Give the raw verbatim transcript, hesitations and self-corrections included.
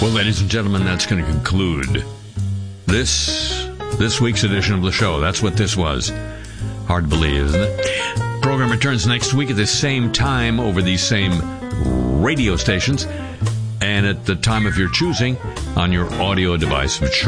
Well, ladies and gentlemen, that's going to conclude this this week's edition of the show. That's what this was. Hard to believe, isn't it? Program returns next week at the same time over these same radio stations and at the time of your choosing on your audio device, which